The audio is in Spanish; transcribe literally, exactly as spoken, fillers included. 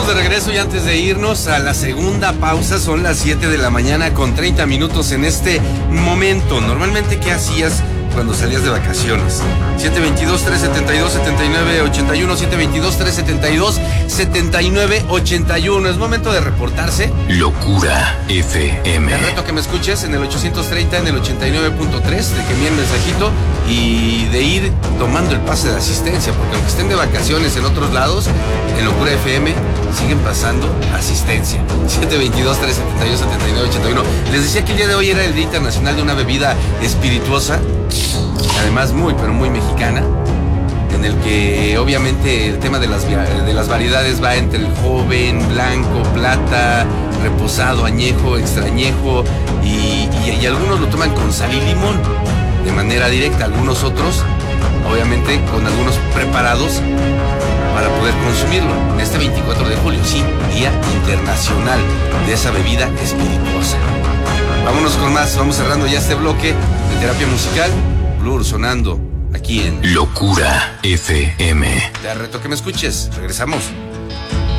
Estamos de regreso y antes de irnos a la segunda pausa, son las siete de la mañana con treinta minutos en este momento. Normalmente, ¿qué hacías cuando salías de vacaciones? siete veintidós, trescientos setenta y dos, setenta y nueve ochenta y uno, siete veintidós, trescientos setenta y dos, setenta y nueve ochenta y uno. Es momento de reportarse. Locura F M. Te reto que me escuches en el ochocientos treinta, en el ochenta y nueve punto tres, de que envíen mensajito y de ir tomando el pase de asistencia, porque aunque estén de vacaciones en otros lados, en Locura F M siguen pasando asistencia. siete veintidós, trescientos setenta y dos, setenta y nueve ochenta y uno. Les decía que el día de hoy era el Día Internacional de una bebida espirituosa, además muy, pero muy mexicana, en el que obviamente el tema de las, de las variedades va entre el joven, blanco, plata, reposado, añejo, extrañejo, y, y, y algunos lo toman con sal y limón de manera directa, algunos otros obviamente con algunos preparados para poder consumirlo. En este veinticuatro de julio, sí, Día Internacional de esa bebida espirituosa. Vámonos con más, vamos cerrando ya este bloque de terapia musical. Blur sonando aquí en Locura F M. Te reto que me escuches. Regresamos.